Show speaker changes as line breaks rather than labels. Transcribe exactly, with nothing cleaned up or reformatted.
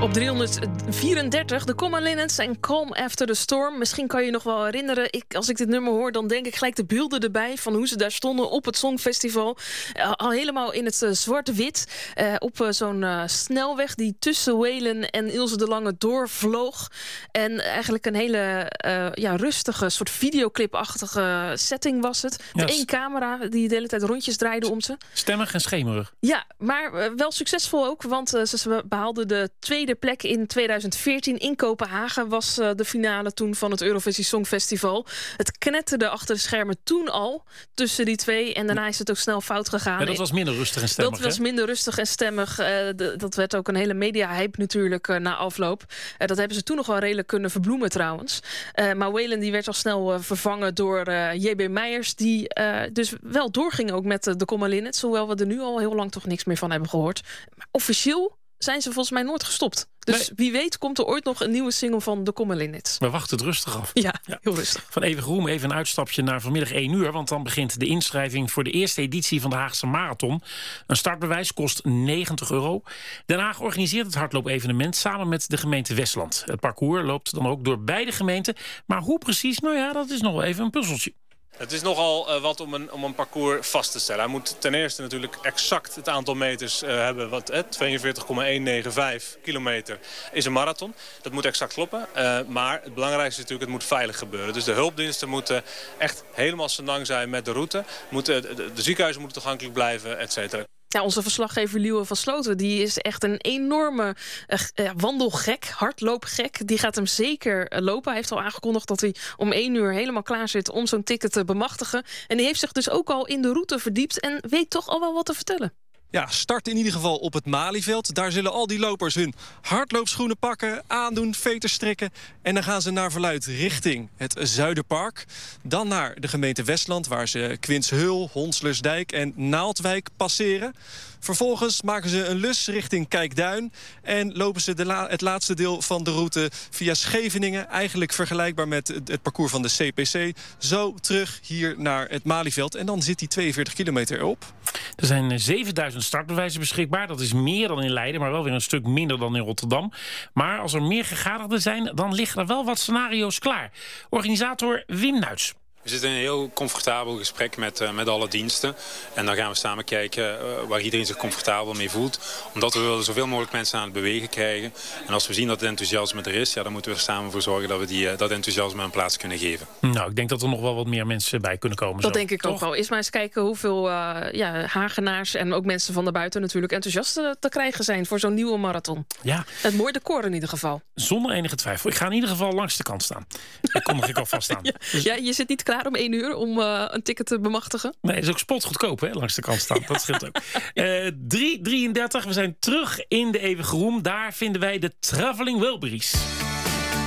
Op driehonderdvierendertig, de Common Linnets en Calm After the Storm. Misschien kan je je nog wel herinneren, ik, als ik dit nummer hoor, dan denk ik gelijk de beelden erbij van hoe ze daar stonden op het Songfestival. Uh, al helemaal in het uh, zwart-wit. Uh, op uh, zo'n uh, snelweg die tussen Waylon en Ilse de Lange doorvloog. En eigenlijk een hele uh, ja, rustige, soort videoclipachtige setting was het. Met
Yes.
één camera die de hele tijd rondjes draaide om ze.
Stemmig en schemerig.
Ja, maar uh, wel succesvol ook, want uh, ze behaalden de tweede plek in tweeduizend veertien in Kopenhagen. Was uh, de finale toen van het Eurovisie Songfestival. Het knetterde achter de schermen toen al tussen die twee. En daarna is het ook snel fout gegaan.
Ja, dat was minder rustig en stemmig.
Dat was
hè?
minder rustig en stemmig. Uh, de, dat werd ook een hele media-hype natuurlijk uh, na afloop. Uh, dat hebben ze toen nog wel redelijk kunnen verbloemen trouwens. Uh, maar Waylon die werd al snel uh, vervangen door uh, J B Meijers. Die uh, dus wel doorging ook met uh, de Common Linnets. Hoewel we er nu al heel lang toch niks meer van hebben gehoord. Maar officieel zijn ze volgens mij nooit gestopt. Dus
Nee.
wie weet komt er ooit nog een nieuwe single van de Common Linnets.
We wachten het rustig af.
Ja,
Ja.
heel rustig.
Van Eeuwig Roem even een uitstapje naar vanmiddag één uur. Want dan begint de inschrijving voor de eerste editie van de Haagse Marathon. Een startbewijs kost negentig euro. Den Haag organiseert het hardloopevenement samen met de gemeente Westland. Het parcours loopt dan ook door beide gemeenten. Maar hoe precies? Nou ja, dat is nog wel even een puzzeltje.
Het is nogal uh, wat om een, om een parcours vast te stellen. Hij moet ten eerste natuurlijk exact het aantal meters uh, hebben. Wat, eh, tweeënveertig komma honderdnegenenvijftig kilometer is een marathon. Dat moet exact kloppen. Uh, maar het belangrijkste is natuurlijk, het moet veilig gebeuren. Dus de hulpdiensten moeten echt helemaal senang zijn met de route. Moeten, de, de ziekenhuizen moeten toegankelijk blijven, et cetera.
Ja, onze verslaggever Liewe van Sloten die is echt een enorme uh, wandelgek, hardloopgek. Die gaat hem zeker uh, lopen. Hij heeft al aangekondigd dat hij om één uur helemaal klaar zit om zo'n ticket te bemachtigen. En die heeft zich dus ook al in de route verdiept en weet toch al wel wat te vertellen.
Ja, start in ieder geval op het Malieveld. Daar zullen al die lopers hun hardloopschoenen pakken, aandoen, veters strikken. En dan gaan ze naar verluidt richting het Zuiderpark. Dan naar de gemeente Westland, waar ze Quinshul, Honslersdijk en Naaldwijk passeren. Vervolgens maken ze een lus richting Kijkduin. En lopen ze de la- het laatste deel van de route via Scheveningen. Eigenlijk vergelijkbaar met het, het parcours van de C P C. Zo terug hier naar het Malieveld. En dan zit die tweeënveertig kilometer erop.
Er zijn zevenduizend startbewijzen beschikbaar. Dat is meer dan in Leiden, maar wel weer een stuk minder dan in Rotterdam. Maar als er meer gegadigden zijn, dan liggen er wel wat scenario's klaar. Organisator Wim Nuits.
We zitten in een heel comfortabel gesprek met, uh, met alle diensten. En dan gaan we samen kijken uh, waar iedereen zich comfortabel mee voelt. Omdat we willen zoveel mogelijk mensen aan het bewegen krijgen. En als we zien dat het enthousiasme er is, ja, dan moeten we er samen voor zorgen dat we die, uh, dat enthousiasme een plaats kunnen geven.
Nou, ik denk dat er nog wel wat meer mensen bij kunnen komen.
Dat
zo.
denk ik
Toch?
ook wel. Eerst maar eens kijken hoeveel uh, ja, Hagenaars en ook mensen van daarbuiten natuurlijk enthousiast uh, te krijgen zijn voor zo'n nieuwe marathon.
Ja,
Het mooi decor in ieder geval.
zonder enige twijfel. Ik ga in ieder geval langs de kant staan. Dat kondig ik alvast aan.
Ja, ja, je zit niet klaar om één uur om uh, een ticket te bemachtigen?
Nee, is ook spotgoedkoop, hè, langs de kant staan. Dat scheelt ook. Uh, drie drieëndertig, we zijn terug in de Eeuwige Roem. Daar vinden wij de Traveling Wilburys.